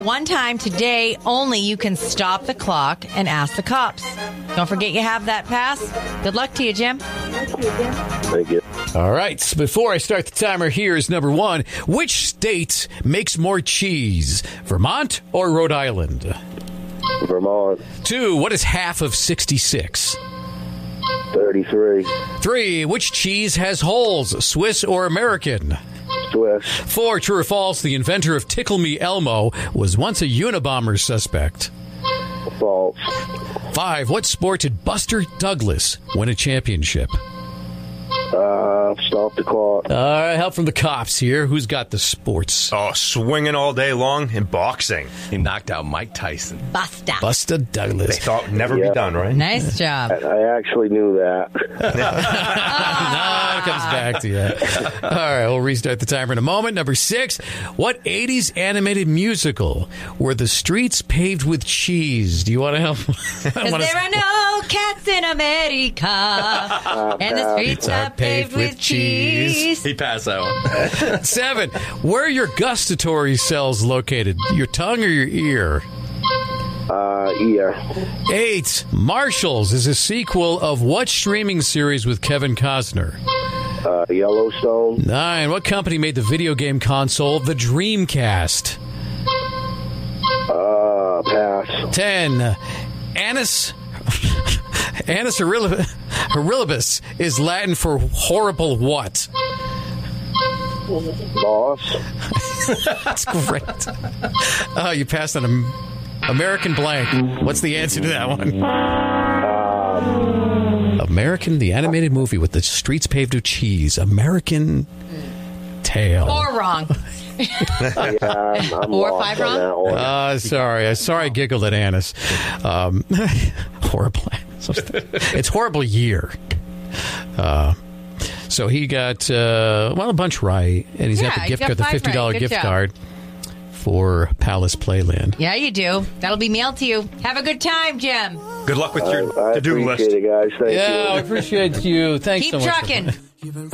One time today only you can stop the clock and ask the cops. Don't forget you have that pass. Good luck to you, Jim. Thank you. All right. Before I start the timer, here's number one. Which state makes more cheese? Vermont or Rhode Island? Vermont. 2. What is half of 66? 33. 3. Which cheese has holes? Swiss or American? Swiss. 4. True or false? The inventor of Tickle Me Elmo was once a Unabomber suspect. False. 5. What sport did Buster Douglas win a championship? Stop the clock. All right, help from the cops here. Who's got the sports? Oh, swinging all day long in boxing. He knocked out Mike Tyson. Buster They Douglas. thought it'd never be done, right? Nice job. I actually knew that. No, it comes back to you. All right, we'll restart the timer in a moment. Number 6. What 80s animated musical were the streets paved with cheese? Do you want to help? Because there are no cats in America, and the streets are paved with cheese. He passed that one. 7. Where are your gustatory cells located? Your tongue or your ear? Ear. 8. Marshalls is a sequel of what streaming series with Kevin Costner? Yellowstone. 9. What company made the video game console the Dreamcast? Pass. 10. Anus horribilis is Latin for horrible what? Boss. That's great. Oh, you passed on American blank. What's the answer to that one? American, the animated movie with the streets paved with cheese. American Tail. 4 wrong. I'm 4 or lost 5 on that wrong? one. Sorry, I giggled at Annis. Horrible. It's horrible year. So he got a bunch right, and he's got the he's got the five $50 right. Good gift job. card for Palace Playland. Yeah, you do. That'll be mailed to you. Have a good time, Jim. Good luck with your I to-do list. appreciate it, guys. Thank you. Yeah, I appreciate you. Thanks Keep so much. trucking.